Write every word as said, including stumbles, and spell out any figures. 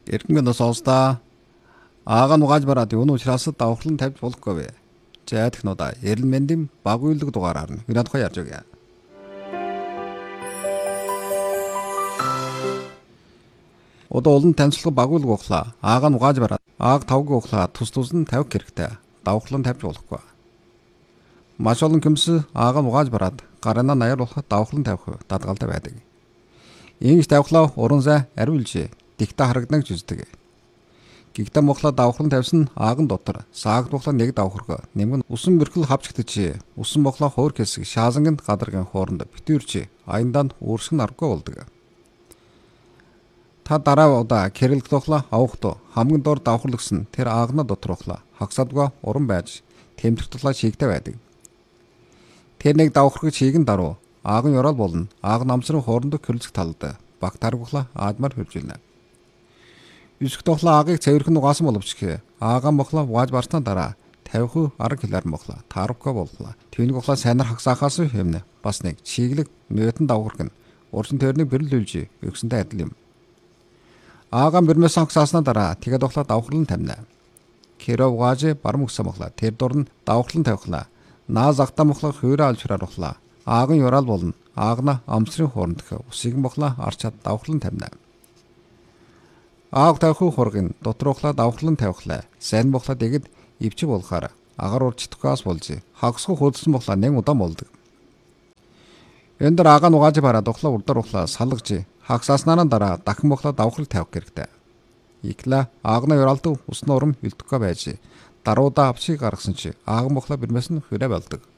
Эргэн сонсдоо аага нугааж бараад юу учраас давхарлан тавьж болохгүй вэ? За технодаа эрэл мэндийн баг үйлдэх дугаараар нь ирээд хоо ярьж өгье. Одоо олон танилцлага баг үйлдэх ухлаа аага нугааж бараад ааг тавгийн ухлаа тус тус нь тавих хэрэгтэй. Давхарлан тавьж болохгүй. Маш олон хүмүүс аага нугааж бараад гараа наяар болоход давхарлан тавих дадгалтай байдаг. Ингэж тавхлаа уран зай ариулж дигтэ харагдан гэж үздэг. Гигтэ мохлоо давхран тавьсан ааган дотор саагт мохлоо нэг давхарга нэмгэн усан мөрхөл хавчгдчих усан мохлоо хуур хэсэг шаазанганд гадаргын хооронд битүүрч аяндаа өөрсгөн аргагүй болдог. Та дараа удаа кэрэлглохлоо авахто хамгийн дор давхарлагсан тэр аагна доторхлоо хагсадгаа уран байж тэмдэгтлээ шигтэй байдаг. Тэр нэг давхаргыг шигэн даруу ааган ёрол болно ааг намсрын хооронд кэрлцэх талд баг таргуулаа аадмаар хөвжүүлнэ. Юск тохлоо аагийг цэвэрхэн угаасан боловч аагаа мохлоо угааж барснаа дараа тавих арга хэлээр мохлоо таарвка боллоо. Түүнийг ухлаа сайнар хагсаахаас хэмнэ. Бас нэг чиглэг нөтөн давхарг нь урчин төрнийг бэрэлүүлж өгсөнтэй адил юм. Аагаа бэрмэс хагсааснаа дараа тэгээд ухлаа давхарлан тавина. Кэро угааж барам өгсөн мохлоо тэр дурн давхарлан тавихлаа. Наа загтаа мохлоо хөөрэ алчраар ухлаа. Ааган ёрал болно. Аагна амсрын хооронд усыг мохлоо арчаад давхарлан тавина. Ааг тавих хургын доторхлоо давхарлан тавихлаа. Сайн мохлоо дэгд ивчиг болохаар агаар урчдахаас болж хагсгүй хөөдсөн мохлоо нэг удаан болдог. Энд дэр агаа нугааж бараад ухлаа урдаар ухлаа салгаж хагсааснаа дараа дахин мохлоо давхрал тавих хэрэгтэй. Икла аагна ёралд усны урам үлдэхгүй байж даруудаа авчиг гаргасан чи ааган мохлоо бэрмэс нь хүрээ болдог.